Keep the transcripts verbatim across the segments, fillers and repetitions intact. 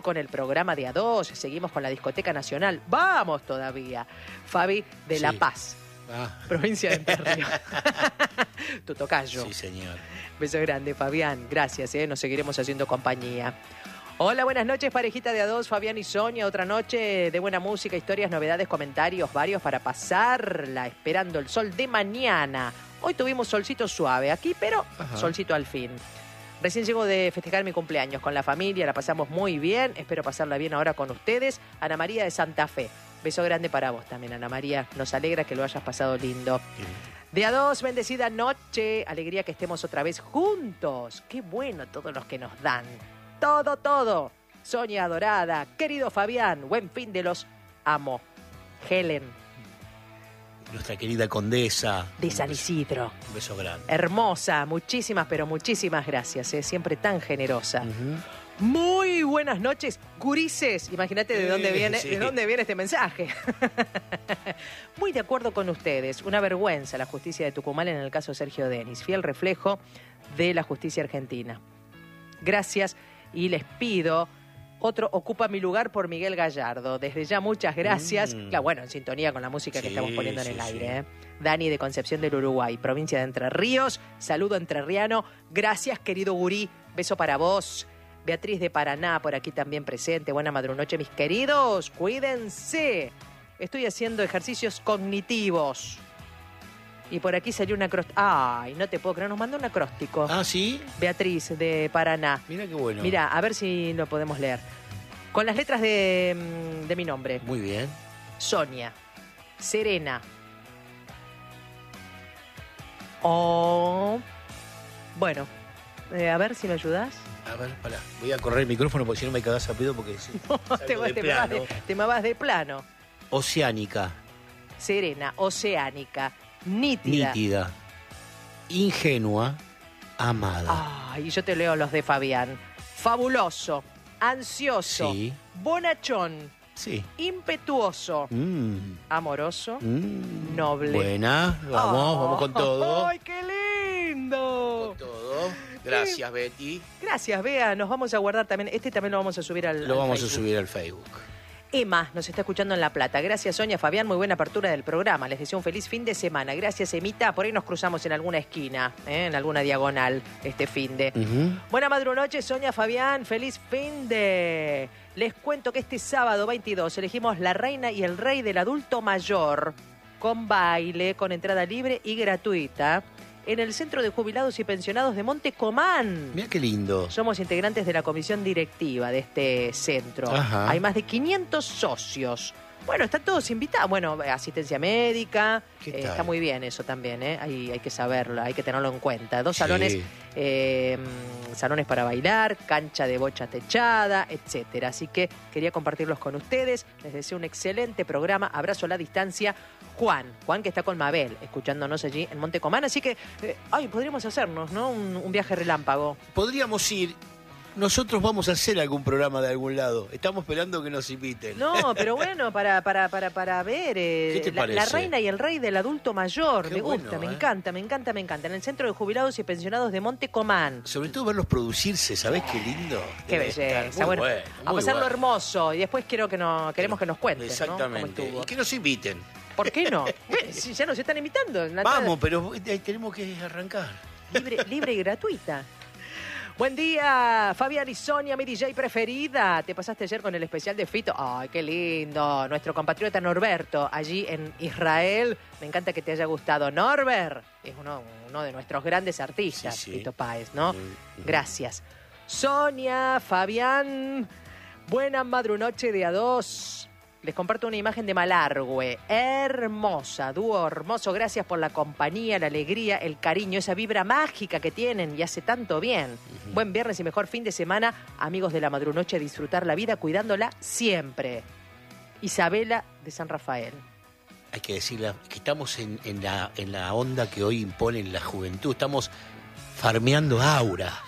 con el programa de A dos, seguimos con la Discoteca Nacional. ¡Vamos todavía! Fabi de Sí. La Paz, Ah. provincia de Entre Ríos. Tu tocayo. Sí, señor. Beso grande, Fabián. Gracias, ¿eh? Nos seguiremos haciendo compañía. Hola, buenas noches, parejita de A dos, Fabián y Sonia. Otra noche de buena música, historias, novedades, comentarios varios para pasarla, esperando el sol de mañana. Hoy tuvimos solcito suave aquí, pero Ajá. solcito al fin. Recién llego de festejar mi cumpleaños con la familia, la pasamos muy bien. Espero pasarla bien ahora con ustedes. Ana María de Santa Fe. Beso grande para vos también, Ana María. Nos alegra que lo hayas pasado lindo. De A dos, bendecida noche. Alegría que estemos otra vez juntos. Qué bueno todos los que nos dan. Todo, todo. Sonia adorada, querido Fabián, buen fin de los amo. Helen, Nuestra querida condesa. de San Un beso- Isidro. Un beso grande. Hermosa, muchísimas, pero muchísimas gracias. ¿eh? Siempre tan generosa. Ujú. Muy buenas noches, gurises. Imagínate de dónde Eh, viene, sí. de dónde viene este mensaje. Muy de acuerdo con ustedes. Una vergüenza la justicia de Tucumán en el caso Sergio Denis. Fiel reflejo de la justicia argentina. Gracias y les pido otro Ocupa mi lugar por Miguel Gallardo. Desde ya muchas gracias. Mm. Claro, bueno, en sintonía con la música que Sí, estamos poniendo en sí, el sí. aire. ¿eh? Dani de Concepción del Uruguay, provincia de Entre Ríos. Saludo entrerriano. Gracias, querido gurí. Beso para vos. Beatriz de Paraná, por aquí también presente. Buena madrunoche, mis queridos. Cuídense. Estoy haciendo ejercicios cognitivos. Y por aquí salió un acróstico. Ay, no te puedo creer. Nos mandó un acróstico. Ah, ¿sí? Beatriz de Paraná. Mira qué bueno. Mira, a ver si lo podemos leer. Con las letras de, mm, de mi nombre. Muy bien. Sonia, Serena. Oh. Bueno, eh, a ver si me ayudas. A ver, pará. Voy a correr el micrófono porque si no me cagás a pedo porque sí. Salgo te, de vas- te me vas plano. de, te me vas de plano. Oceánica. Serena, oceánica, nítida. Nítida. Ingenua. Amada. Ay, yo te leo los de Fabián. Fabuloso, ansioso, Sí. bonachón, Sí. impetuoso, Mm. amoroso, Mm. noble. Buena. Vamos, Oh, vamos con todo. ¡Ay, qué lindo! Con todo. Gracias, Betty. Gracias, Bea. Nos vamos a guardar también. Este también lo vamos a subir al Lo al vamos a Facebook. subir al Facebook. Emma nos está escuchando en La Plata. Gracias, Sonia, Fabián. Muy buena apertura del programa. Les deseo un feliz fin de semana. Gracias, Emita. Por ahí nos cruzamos en alguna esquina, ¿eh? en alguna diagonal este fin de. Ujú. Buena madrunoche, Sonia, Fabián. Feliz fin de. Les cuento que este sábado veintidós elegimos La Reina y el Rey del Adulto Mayor con baile, con entrada libre y gratuita en el Centro de Jubilados y Pensionados de Monte Comán. Mira qué lindo. Somos integrantes de la comisión directiva de este centro. Ajá. Hay más de quinientos socios. Bueno, están todos invitados. Bueno, asistencia médica. ¿Qué eh, tal? está muy bien eso también, ¿eh? Hay, hay que saberlo, hay que tenerlo en cuenta. Dos Sí. salones, eh, salones para bailar, cancha de bocha techada, etcétera. Así que quería compartirlos con ustedes. Les deseo un excelente programa. Abrazo a la distancia. Juan, Juan que está con Mabel, escuchándonos allí en Montecomán. Así que, eh, ay, podríamos hacernos, ¿no? Un, un viaje relámpago. Podríamos ir. Nosotros vamos a hacer algún programa de algún lado. Estamos esperando que nos inviten. No, pero bueno, para, para, para, para ver eh, ¿Qué te la, la parece? reina y el rey del adulto mayor. Qué Me gusta, bueno, me ¿eh? encanta, me encanta, me encanta. En el Centro de Jubilados y Pensionados de Montecomán. Sobre todo verlos producirse, ¿sabés qué lindo? Qué Debe estar belleza. muy Bueno, bueno, a muy pasarlo bueno. hermoso. Y después quiero que no, queremos que nos cuenten, ¿no? Exactamente. Cómo estuvo. Y que nos inviten. ¿Por qué no? Bueno, si ya nos están invitando. en la entrada Vamos, pero eh, tenemos que arrancar. Libre, libre y gratuita. Buen día, Fabián y Sonia, mi D J preferida. Te pasaste ayer con el especial de Fito. Ay, qué lindo. Nuestro compatriota Norberto, allí en Israel. Me encanta que te haya gustado. Norbert es uno, uno de nuestros grandes artistas, Sí, sí. Fito Páez, ¿no? Sí, sí. Gracias. Sonia, Fabián, buena madrunoche de a dos. Les comparto una imagen de Malargüe. Hermosa, dúo hermoso. Gracias por la compañía, la alegría, el cariño, esa vibra mágica que tienen y hace tanto bien. Ujú. Buen viernes y mejor fin de semana. Amigos de la madrunoche, disfrutar la vida cuidándola siempre. Isabela de San Rafael. Hay que decirle que estamos en, en, la, en la onda que hoy impone la juventud. Estamos farmeando aura.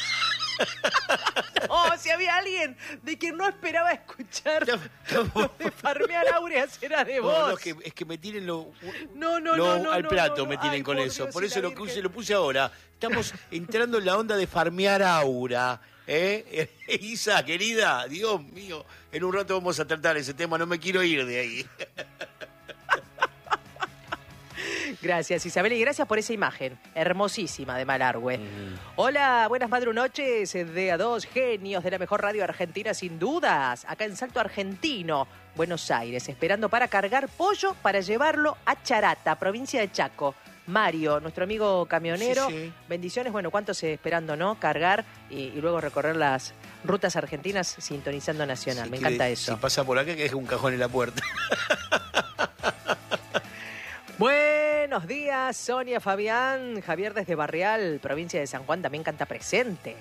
Oh, si había alguien de quien no esperaba escuchar lo de farmear aureas era de No, vos. no, es, que, es que me tienen lo, No, no, lo- no, no, al no, plato, no, me no. tienen Ay, con por eso. Dios Por y eso la lo puse, Virgen. lo puse ahora. Estamos entrando en la onda de farmear aura. ¿Eh? Isa, querida, Dios mío, en un rato vamos a tratar ese tema, no me quiero ir de ahí. Gracias, Isabel, y gracias por esa imagen hermosísima de Malargüe. Mm. Hola, buenas madrunoches de A dos, genios de la mejor radio argentina, sin dudas. Acá en Salto Argentino, Buenos Aires, esperando para cargar pollo para llevarlo a Charata, provincia de Chaco. Mario, nuestro amigo camionero, Sí, sí. bendiciones. Bueno, cuántos esperando, ¿no? Cargar y, y luego recorrer las rutas argentinas sintonizando Nacional. Si Me quiere- encanta eso. Si pasa por acá, que deje un cajón en la puerta. Buenos días, Sonia, Fabián, Javier desde Barrial, provincia de San Juan, también canta presente.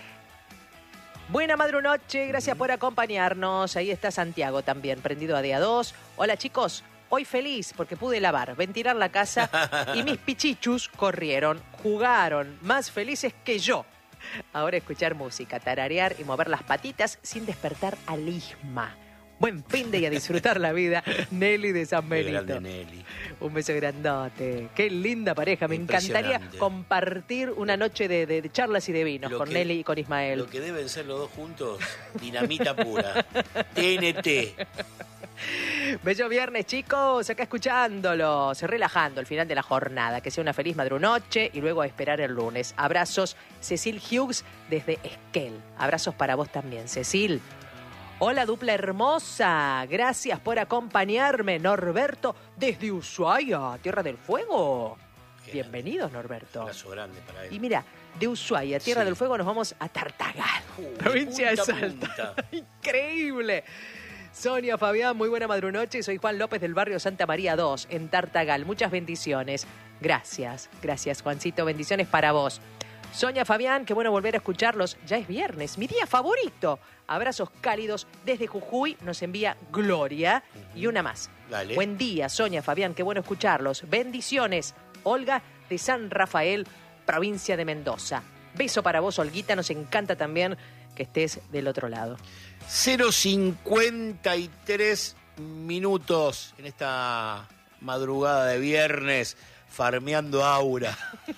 Buena madrunoche, gracias por acompañarnos. Ahí está Santiago también, prendido a día dos. Hola chicos, hoy feliz porque pude lavar, ventilar la casa y mis pichichus corrieron, jugaron, más felices que yo. Ahora escuchar música, tararear y mover las patitas sin despertar al Isma. Buen fin de y a disfrutar la vida, Nelly de San Qué Benito. grande, Nelly. Un beso grandote. Qué linda pareja. Me encantaría Impresionante. compartir una noche de, de- de charlas y de vinos Lo con que- Nelly y con Ismael. Lo que deben ser los dos juntos, dinamita pura. T N T. Bello viernes, chicos. Acá escuchándolos, relajando el final de la jornada. Que sea una feliz madrunoche y luego a esperar el lunes. Abrazos, Cecil Hughes desde Esquel. Abrazos para vos también, Cecil. Hola, dupla hermosa. Gracias por acompañarme, Norberto, desde Ushuaia, Tierra del Fuego. Bienvenidos, Norberto. Un abrazo grande para él. Y mira, de Ushuaia, Tierra Sí. del Fuego, nos vamos a Tartagal, Uh, provincia de punta a Salta. punta. Increíble. Sonia, Fabián, muy buena madrunoche. Soy Juan López del barrio Santa María dos, en Tartagal. Muchas bendiciones. Gracias, gracias, Juancito. Bendiciones para vos. Sonia, Fabián, qué bueno volver a escucharlos. Ya es viernes, mi día favorito. Abrazos cálidos desde Jujuy. Nos envía Gloria. Y una más. Dale. Buen día, Sonia, Fabián, qué bueno escucharlos. Bendiciones. Olga de San Rafael, provincia de Mendoza. Beso para vos, Olguita. Nos encanta también que estés del otro lado. cero cincuenta y tres minutos en esta madrugada de viernes, farmeando aura.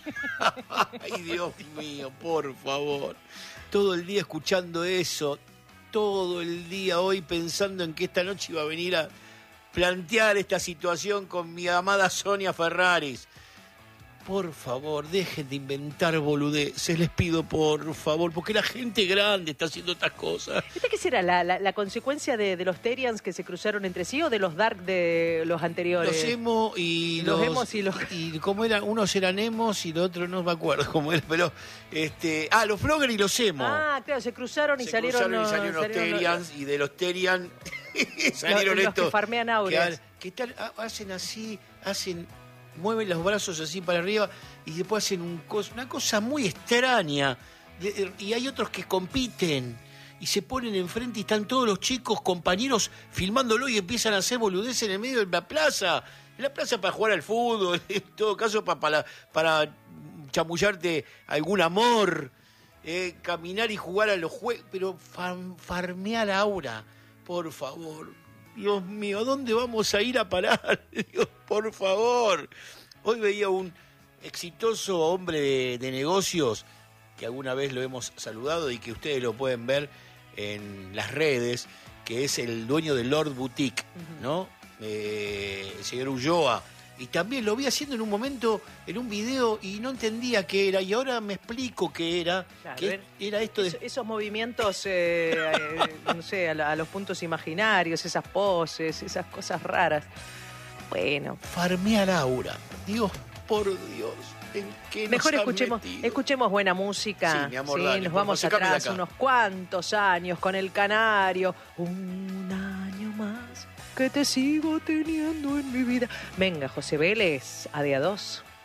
Ay, Dios mío, por favor. Todo el día escuchando eso, todo el día hoy pensando en que esta noche iba a venir a plantear esta situación con mi amada Sonia Ferraris. Por favor, dejen de inventar boludeces, les pido por favor, porque la gente grande está haciendo estas cosas. ¿Viste qué será la, la, la consecuencia de, de los Terians que se cruzaron entre sí o de los Dark de los anteriores? Los emo y Los los, emos y los- y cómo eran, unos eran emos y los otros no me acuerdo cómo era, pero este, ah, los Frogger y los emo. Ah, claro, se cruzaron y Se salieron, cruzaron y no, salieron los salieron los- Terians y de los Terian salieron los estos que farmean auras. que, que tal, ha- hacen así, hacen mueven los brazos así para arriba y después hacen un cos- una cosa muy extraña. De- y hay otros que compiten y se ponen enfrente y están todos los chicos, compañeros, filmándolo y empiezan a hacer boludeces en el medio de la plaza. En la plaza para jugar al fútbol, en todo caso para, para, para chamullarte algún amor, eh, caminar y jugar a los juegos, pero far- farmear aura, por favor. Dios mío, ¿a dónde vamos a ir a parar? Dios, por favor. Hoy veía un exitoso hombre de, de negocios, que alguna vez lo hemos saludado y que ustedes lo pueden ver en las redes, que es el dueño de Lord Boutique, ¿no? Eh, el señor Ulloa. Y también lo vi haciendo en un momento, en un video, y no entendía qué era, y ahora me explico qué era, Claro, que ver, era esto de... Esos, esos movimientos, eh, eh, no sé, a, la- a los puntos imaginarios, esas poses, esas cosas raras. Bueno, Farmear aura. Dios, por Dios. ¿En qué nos mejor han escuchemos, metido? escuchemos buena música. Sí, mi amor, Sí, dale, nos por vamos favor, sacame de atrás acá. unos cuantos años con el Canario. Un año más que te sigo teniendo en mi vida. Venga, José Vélez, a día dos.